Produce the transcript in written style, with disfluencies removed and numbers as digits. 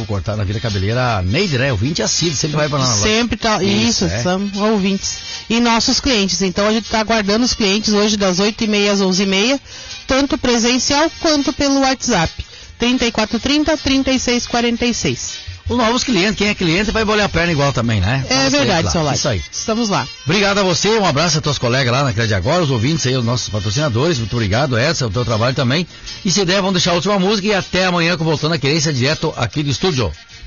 cortar na Vila Cabeleira, a Neide, né? O 20 assíduo, sempre vai pra lá na loja. Sempre tá, isso, são ouvintes. E nossos clientes, então a gente tá aguardando os clientes hoje das 8h30 às 11h30, tanto presencial quanto pelo WhatsApp. 3430-3646. Os novos clientes, quem é cliente vai bolear a perna igual também, né? É verdade, Solari. Isso aí. Estamos lá. Obrigado a você, um abraço a teus colegas lá na Crédito Agora, os ouvintes aí, os nossos patrocinadores. Muito obrigado, Edson, o teu trabalho também. E se der, vamos deixar a última música e até amanhã, voltando a querência direto aqui do estúdio.